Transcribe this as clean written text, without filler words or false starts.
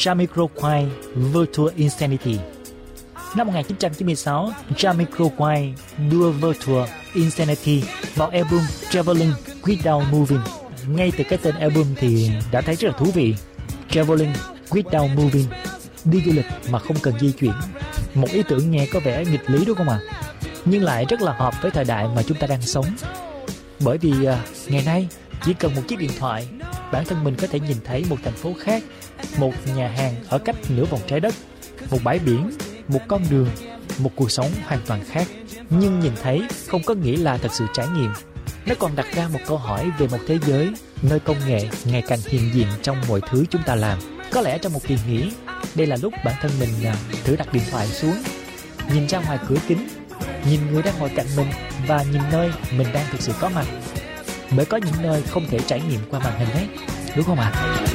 Jamiroquai Virtual Insanity. Năm 1996, Jamiroquai đưa Virtual Insanity vào album Traveling Without Moving. Ngay từ cái tên album thì đã thấy rất là thú vị. Traveling Without Moving, đi du lịch mà không cần di chuyển. Một ý tưởng nghe có vẻ nghịch lý đúng không ạ? Nhưng lại rất là hợp với thời đại mà chúng ta đang sống. Bởi vì ngày nay chỉ cần một chiếc điện thoại, bản thân mình có thể nhìn thấy một thành phố khác, một nhà hàng ở cách nửa vòng trái đất, một bãi biển, một con đường, một cuộc sống hoàn toàn khác. Nhưng nhìn thấy không có nghĩa là thật sự trải nghiệm. Nó còn đặt ra một câu hỏi về một thế giới nơi công nghệ ngày càng hiện diện trong mọi thứ chúng ta làm. Có lẽ trong một kỳ nghỉ, đây là lúc bản thân mình thử đặt điện thoại xuống, nhìn ra ngoài cửa kính, nhìn người đang ngồi cạnh mình và nhìn nơi mình đang thực sự có mặt. Bởi có những nơi không thể trải nghiệm qua màn hình ấy, đúng không ạ?